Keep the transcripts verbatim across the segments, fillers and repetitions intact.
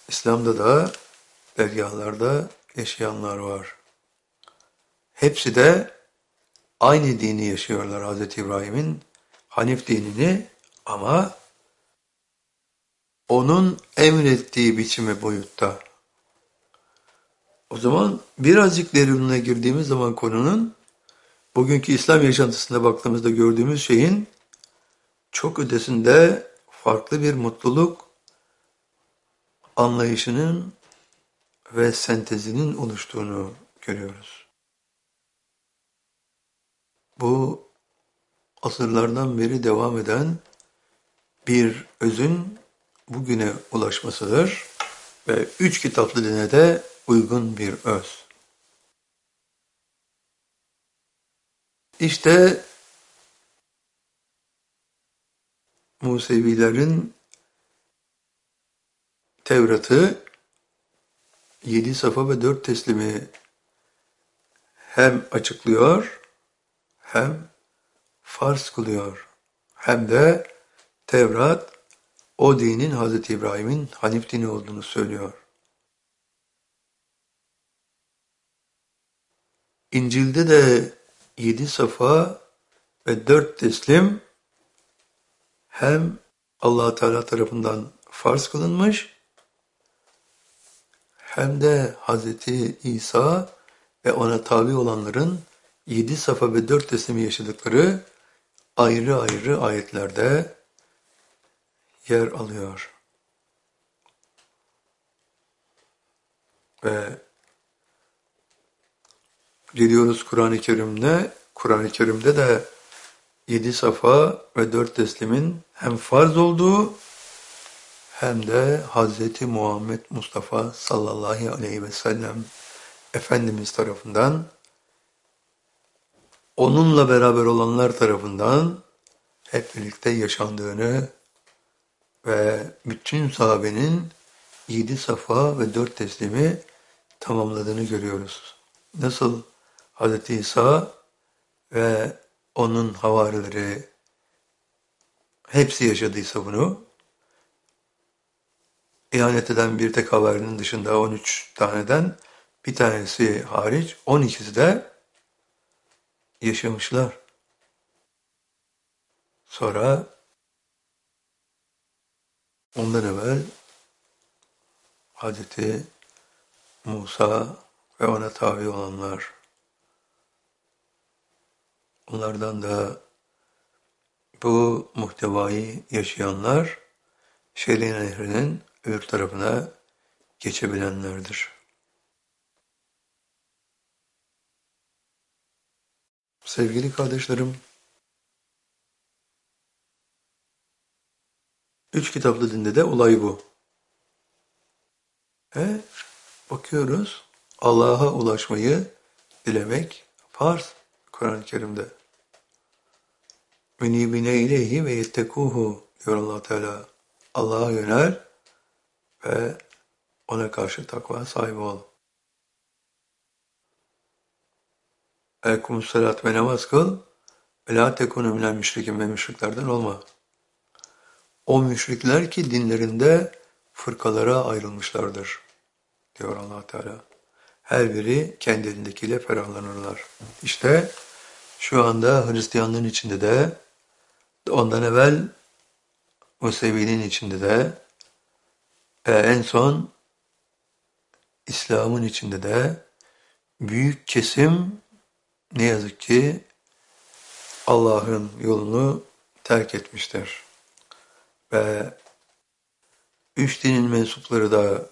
İslam'da da dergâhlarda yaşayanlar var. Hepsi de aynı dini yaşıyorlar, Hazreti İbrahim'in Hanif dinini, ama onun emrettiği biçimi boyutta. O zaman birazcık derinine girdiğimiz zaman konunun, bugünkü İslam yaşantısına baktığımızda gördüğümüz şeyin çok ötesinde farklı bir mutluluk anlayışının ve sentezinin oluştuğunu görüyoruz. Bu asırlardan beri devam eden bir özün bugüne ulaşmasıdır ve üç kitaplı dine de uygun bir öz. İşte Musevilerin Tevrat'ı yedi safa ve dört teslimi hem açıklıyor, hem farz kılıyor, hem de Tevrat o dinin Hazreti İbrahim'in Hanif dini olduğunu söylüyor. İncil'de de yedi safa ve dört teslim hem Allah Teala tarafından farz kılınmış, hem de Hazreti İsa ve ona tabi olanların yedi safa ve dört teslimi yaşadıkları ayrı ayrı ayetlerde yer alıyor. Ve geliyoruz Kur'an-ı Kerim'de, Kur'an-ı Kerim'de de yedi safa ve dört teslimin hem farz olduğu hem de Hazreti Muhammed Mustafa sallallahu aleyhi ve sellem Efendimiz tarafından, onunla beraber olanlar tarafından hep birlikte yaşandığını ve bütün sahabenin yedi safa ve dört teslimi tamamladığını görüyoruz. Nasıl Hazreti İsa ve onun havarileri hepsi yaşadıysa bunu, ihanet eden bir tek havarinin dışında on üç taneden bir tanesi hariç on ikisi de yaşamışlar. Sonra ondan evvel Hazreti Musa ve ona tabi olanlar, onlardan da bu muhtevayı yaşayanlar Şer'i Nehri'nin öbür tarafına geçebilenlerdir. Sevgili kardeşlerim, üç kitaplı dinde de olay bu. Ve bakıyoruz, Allah'a ulaşmayı dilemek farz Kur'an-ı Kerim'de. Münibine ileyhi ve yettekuhu diyor Allah Teala. Allah'a yönel ve ona karşı takva sahibi ol. Elkumussalat ve namaz kıl ve la tekunu minel müşrikin ve müşriklerden olma. O müşrikler ki dinlerinde fırkalara ayrılmışlardır diyor Allah Teala. Her biri kendi elindekiyle ferahlanırlar. İşte şu anda Hristiyanlığın içinde de, ondan evvel Musevi'nin içinde de ve en son İslam'ın içinde de büyük kesim ne yazık ki Allah'ın yolunu terk etmiştir. Ve üç dinin mensupları da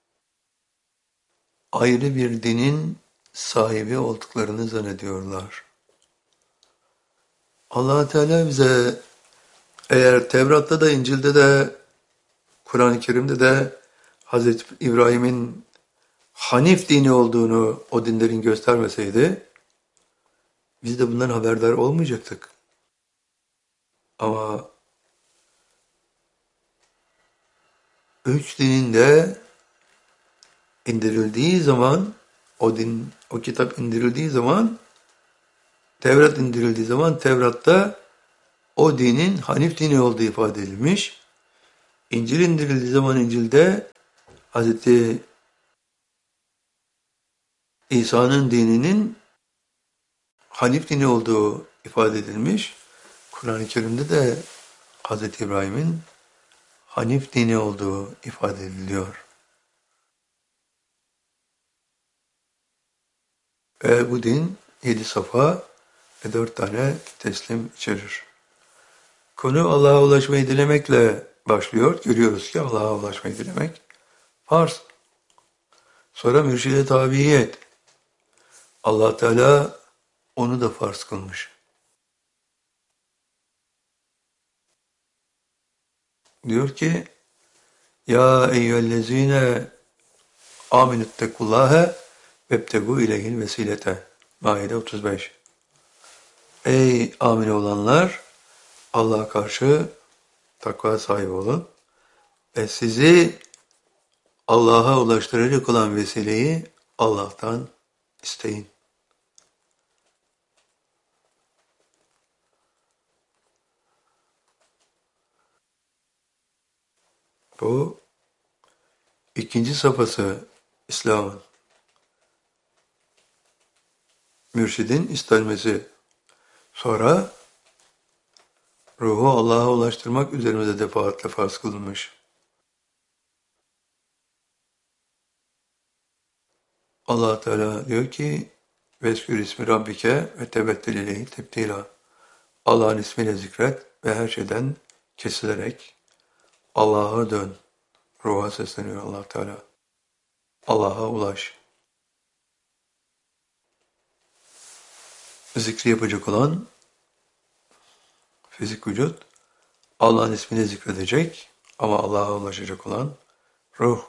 ayrı bir dinin sahibi olduklarını zannediyorlar. Allah Teala bize eğer Tevrat'ta da, İncil'de de, Kur'an-ı Kerim'de de Hazreti İbrahim'in Hanif dini olduğunu o dinlerin göstermeseydi, biz de bundan haberdar olmayacaktık. Ama üç dinin de indirildiği zaman, o din, o kitap indirildiği zaman, Tevrat indirildiği zaman Tevrat'ta o dinin Hanif dini olduğu ifade edilmiş. İncil indirildiği zaman İncil'de Hazreti İsa'nın dininin Hanif dini olduğu ifade edilmiş. Kur'an-ı Kerim'de de Hazreti İbrahim'in Hanif dini olduğu ifade ediliyor. Ve bu din yedi safa ve dört tane teslim içerir. Konu Allah'a ulaşmayı dilemekle başlıyor. Görüyoruz ki Allah'a ulaşmayı dilemek farz. Sonra mürşide tabiyet. Allah Teala onu da farz kılmış. Diyor ki ya eyyühellezine aminüttekullâhe vebtegû ileyhil vesilete. Maide otuz beş. Ey amin olanlar, Allah'a karşı takva sahibi olun ve sizi Allah'a ulaştıracak olan vesileyi Allah'tan isteyin. Bu ikinci safhası İslam'ın. Mürşidin istenmesi. Sonra ruhu Allah'a ulaştırmak üzerimize defaatle farz kılınmış. Allah Teala diyor ki Veskür ismi Rabbike ve tebettül ileyhi tebdila. Allah'ın ismiyle zikret ve her şeyden kesilerek Allah'a dön. Ruha sesleniyor Allah Teala. Allah'a ulaş. Zikri yapacak olan fizik vücut Allah'ın ismini zikredecek ama Allah'a ulaşacak olan ruh.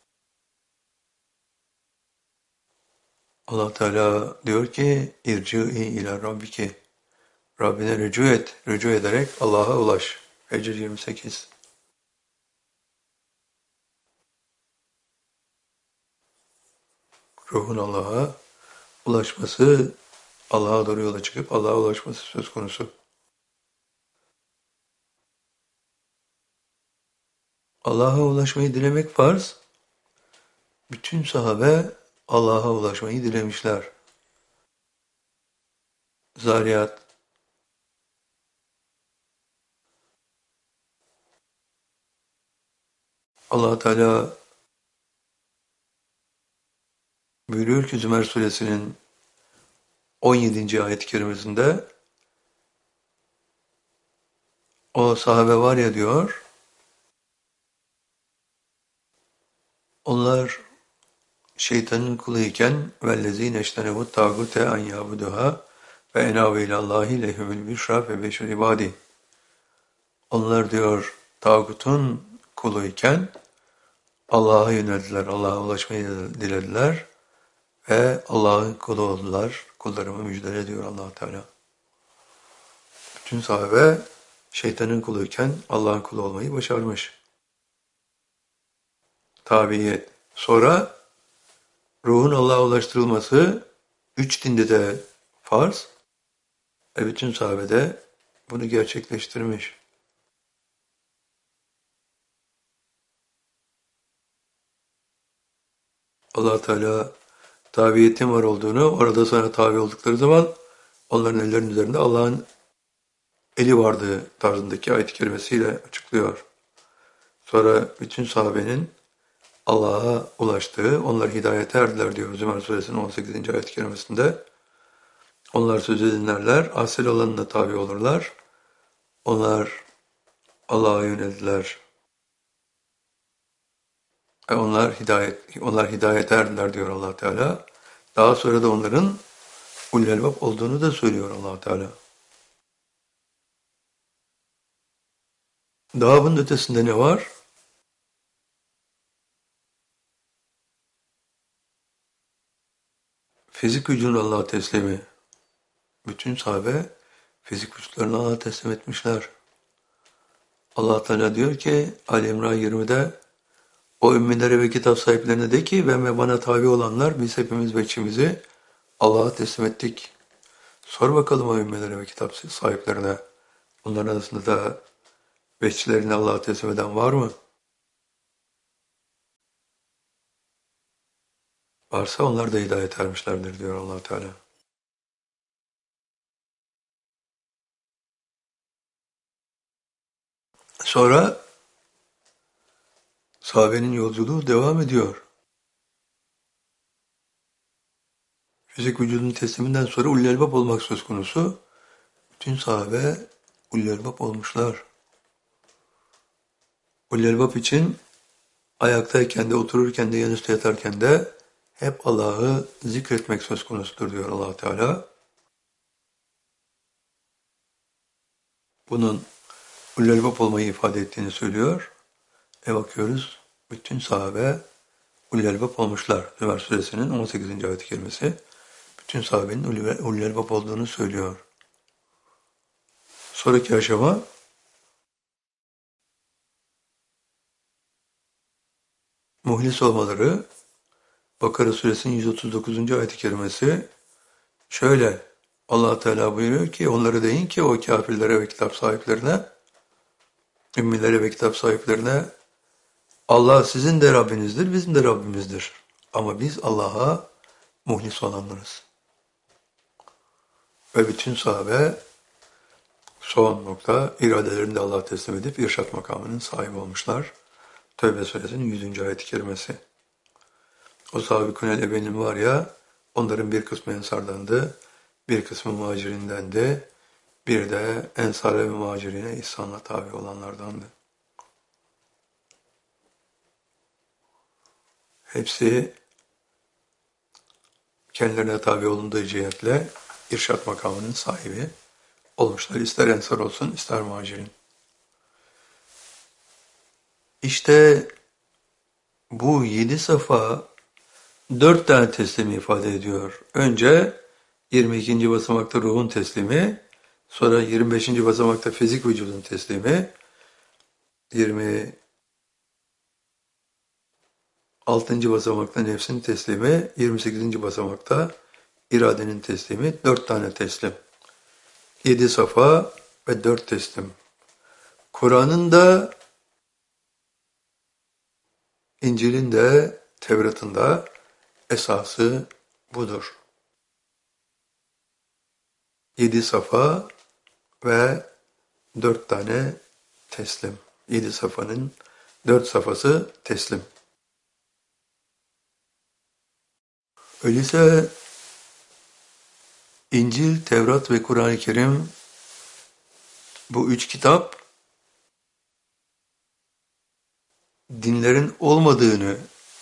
Allah Teala diyor ki irci'i ila rabbiki. Rabbine rücu et. Rücu ederek Allah'a ulaş. Hecr yirmi sekiz. Ruhun Allah'a ulaşması, Allah'a doğru yola çıkıp Allah'a ulaşması söz konusu. Allah'a ulaşmayı dilemek farz. Bütün sahabe Allah'a ulaşmayı dilemişler. Zariyat Allah Teala buyuruyor ki Zümer suresinin on yedinci ayet-i kerimesinde o sahabe var ya diyor, onlar şeytanın kuluyken vellezîne eştenebut tâgute an yâbuduhâ ve enâve ilallâhi lehumul büşrâ fe beşir ibâdî. Onlar diyor tağutun kuluyken Allah'a yöneldiler, Allah'a ulaşmayı dilediler ve Allah'ın kulu oldular. Kullarımı müjdele diyor Allah Teala. Bütün sahabe şeytanın kuluyken Allah'ın kulu olmayı başarmış. Tabiyet. Sonra ruhun Allah'a ulaştırılması üç dinde de farz ve bütün sahabe de bunu gerçekleştirmiş. Allah Teala tabiyetin var olduğunu, orada sana tabi oldukları zaman onların ellerinin üzerinde Allah'ın eli vardığı tarzındaki ayet-i kerimesiyle açıklıyor. Sonra bütün sahabenin Allah'a ulaştığı, onlar hidayete erdiler diyor Zümer suresinin on sekizinci ayet-i kerimesinde. Onlar sözü dinlerler, asil olanına tabi olurlar. Onlar Allah'a yöneldiler. E onlar hidayet, onlar hidayete erdiler diyor Allah Teala. Daha sonra da onların ulul elbab olduğunu da söylüyor Allah Teala. Daha bunun ötesinde ne var? Fizik vücudun Allah'a teslimi. Bütün sahabe fizik vücutlarını Allah'a teslim etmişler. Allah Teala diyor ki Ali İmran yirmide o ümminlere ve kitap sahiplerine de ki ben ve bana tabi olanlar biz hepimiz bekçimizi Allah'a teslim ettik. Sor bakalım o ümminlere ve kitap sahiplerine. Onların arasında da bekçilerini Allah'a teslim eden var mı? varsa onlar da hidayet ermişlerdir diyor Allah Teala. Sonra sahabenin yolculuğu devam ediyor. Fizik vücudun tesliminden sonra ulul elbap olmak söz konusu. Bütün sahabe ulul elbap olmuşlar. Ulul elbap için ayaktayken de, otururken de, yanüstü yatarken de hep Allah'ı zikretmek söz konusudur diyor Allah Teala. Bunun ulul elbap olmayı ifade ettiğini söylüyor. E bakıyoruz, bütün sahabe ulul elbap olmuşlar. Zümer suresinin on sekizinci ayet-i kerimesi bütün sahabenin ulul elbap olduğunu söylüyor. Sonraki aşama muhlis olmaları. Bakara suresinin yüz otuz dokuzuncu ayet-i kerimesi şöyle, Allah Teala buyuruyor ki onları deyin ki o kafirlere ve kitap sahiplerine, ümmilere ve kitap sahiplerine, Allah sizin de Rabbinizdir, bizim de Rabbimizdir. Ama biz Allah'a muhlis olanlarız. Ve bütün sahabe son nokta iradelerini de Allah'a teslim edip irşat makamının sahibi olmuşlar. Tevbe suresinin yüzüncü ayet-i kerimesi. O sahabe-i ebenin var ya, onların bir kısmı ensardandı, bir kısmı muhacirindendi, bir de ensar ve muhacirine ihsanla tabi olanlardandı. Hepsi kendilerine tabi olunduğu cihetle irşat makamının sahibi olmuşlar. İster ensar olsun, ister muhacirin. İşte bu yedi safa dört tane teslimi ifade ediyor. Önce yirmi ikinci basamakta ruhun teslimi, sonra yirmi beşinci basamakta fizik vücudun teslimi, yirmi altıncı basamakta nefsin teslimi, yirmi sekizinci basamakta iradenin teslimi, dört tane teslim. Yedi safa ve dört teslim. Kur'an'ın da, İncil'in de, Tevrat'ın da esası budur. Yedi safa ve dört tane teslim. Yedi safanın dört safhası teslim. Öyleyse İncil, Tevrat ve Kur'an-ı Kerim, bu üç kitap dinlerin olmadığını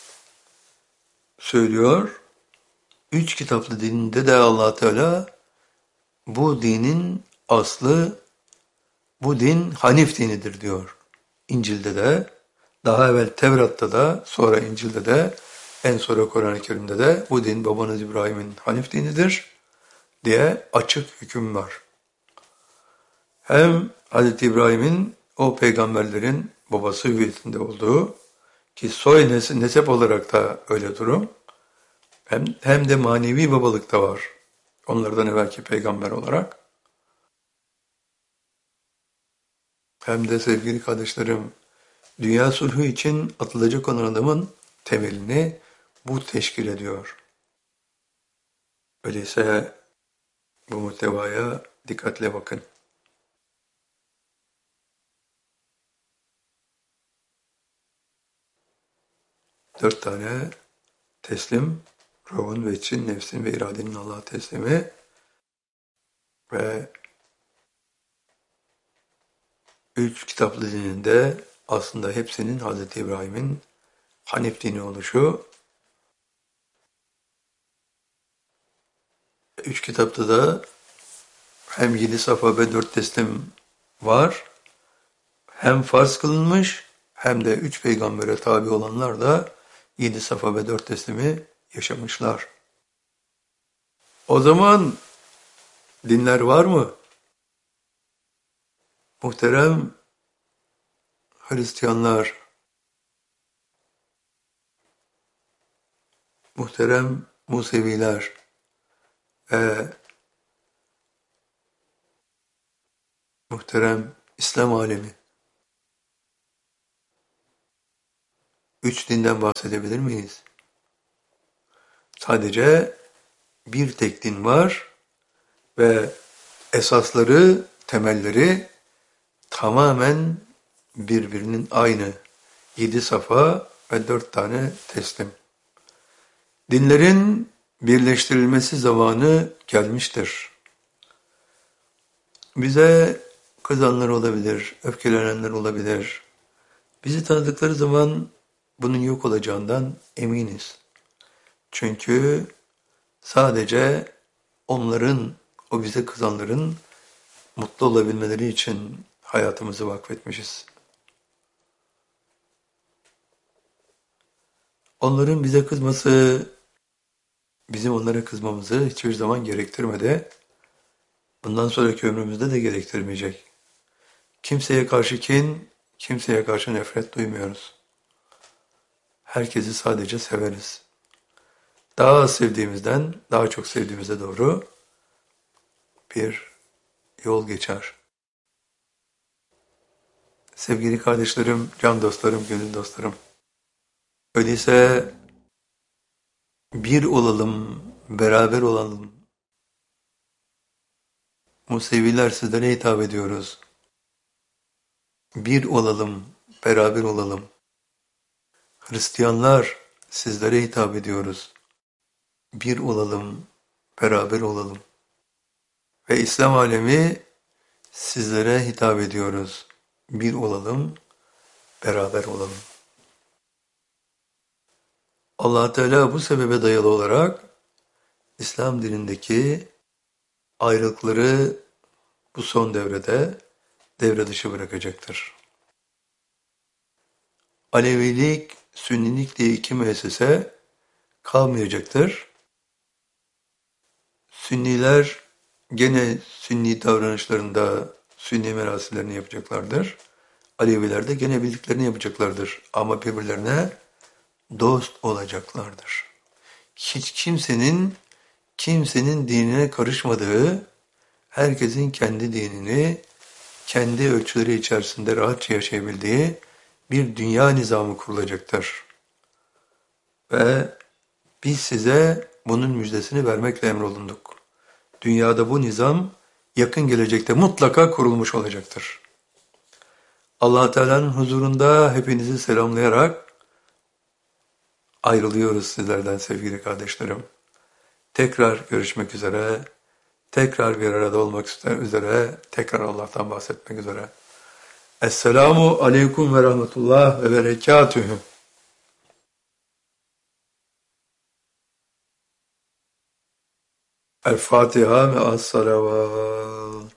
söylüyor. Üç kitaplı dininde de Allah Teala bu dinin aslı, bu din Hanif dinidir diyor. İncil'de de, daha evvel Tevrat'ta da, sonra İncil'de de, en sonra Kur'an-ı Kerim'de de bu din babanız İbrahim'in Hanif dinidir diye açık hüküm var. Hem Hz. İbrahim'in o peygamberlerin babası hüviyetinde olduğu, ki soy nesep olarak da öyle durum, hem, hem de manevi babalık da var. Onlardan evvelki peygamber olarak. Hem de sevgili kardeşlerim, dünya sulhu için atılacak olan adamın temelini bu teşkil ediyor. Öyleyse bu muhtevaya dikkatle bakın. Dört tane teslim, ruhun ve için, nefsin ve iradenin Allah'a teslimi ve üç kitaplı dininde aslında hepsinin Hz. İbrahim'in Hanif dini oluşu. Üç kitapta da hem yedi safa ve dört teslim var, hem farz kılınmış, hem de üç peygambere tabi olanlar da yedi safa ve dört teslimi yaşamışlar. O zaman dinler var mı? Muhterem Hristiyanlar, muhterem Museviler ve muhterem İslam alemi. Üç dinden bahsedebilir miyiz? Sadece bir tek din var ve esasları, temelleri tamamen birbirinin aynı. Yedi safa ve dört tane teslim. Dinlerin birleştirilmesi zamanı gelmiştir. Bize kızanlar olabilir, öfkelenenler olabilir. Bizi tanıdıkları zaman bunun yok olacağından eminiz. Çünkü sadece onların, o bize kızanların mutlu olabilmeleri için hayatımızı vakfetmişiz. Onların bize kızması, bizim onlara kızmamızı hiçbir zaman gerektirmedi. Bundan sonraki ömrümüzde de gerektirmeyecek. Kimseye karşı kin, kimseye karşı nefret duymuyoruz. Herkesi sadece severiz. Daha az sevdiğimizden daha çok sevdiğimize doğru bir yol geçer. Sevgili kardeşlerim, can dostlarım, gönül dostlarım. Öyleyse bir olalım, beraber olalım. Museviler sizlere hitap ediyoruz. Bir olalım, beraber olalım. Hristiyanlar sizlere hitap ediyoruz. Bir olalım, beraber olalım. Ve İslam alemi sizlere hitap ediyoruz. Bir olalım, beraber olalım. Allah Teala bu sebebe dayalı olarak İslam dinindeki ayrılıkları bu son devrede devre dışı bırakacaktır. Alevilik, Sünnilik diye iki müessese kalmayacaktır. Sünniler gene Sünni davranışlarında Sünni merasimlerini yapacaklardır. Aleviler de gene bildiklerini yapacaklardır. Ama birbirlerine dost olacaklardır. Hiç kimsenin kimsenin dinine karışmadığı, herkesin kendi dinini kendi ölçüleri içerisinde rahatça yaşayabildiği bir dünya nizamı kurulacaktır. Ve biz size bunun müjdesini vermekle emrolunduk. Dünyada bu nizam yakın gelecekte mutlaka kurulmuş olacaktır. Allah Teala'nın huzurunda hepinizi selamlayarak ayrılıyoruz sizlerden sevgili kardeşlerim. Tekrar görüşmek üzere, tekrar bir arada olmak üzere, tekrar Allah'tan bahsetmek üzere. Esselamu aleyküm ve rahmetullah ve berekatühü. El Fatiha ve as-salavat.